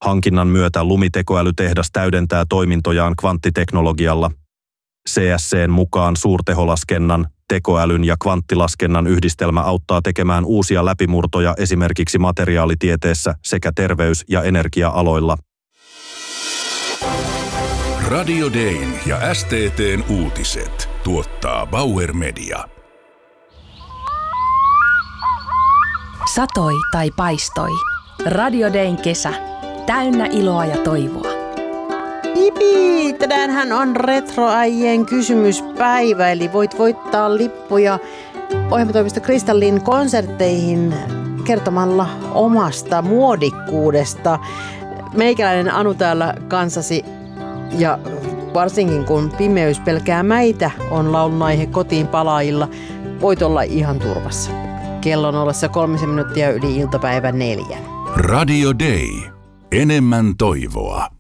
Hankinnan myötä lumitekoälytehdas täydentää toimintojaan kvanttiteknologialla. CSC:n mukaan suurteholaskennan, tekoälyn ja kvanttilaskennan yhdistelmä auttaa tekemään uusia läpimurtoja esimerkiksi materiaalitieteessä sekä terveys- ja energia-aloilla. Radio Dayn ja STT:n uutiset tuottaa Bauer Media. Satoi tai paistoi. Radio Dayn kesä. Täynnä iloa ja toivoa. Jipi! Tänäänhän on retroäijien kysymyspäivä, eli voit voittaa lippuja ohjelmatoimisto Kristallin konsertteihin kertomalla omasta muodikkuudesta. Meikäläinen Anu täällä kanssasi, ja varsinkin kun pimeys pelkää mäitä on laulun aihe kotiin palaajilla, voit olla ihan turvassa. Kello on ollessa 3 minuuttia yli iltapäivän 4. Radio Day. Enemmän toivoa.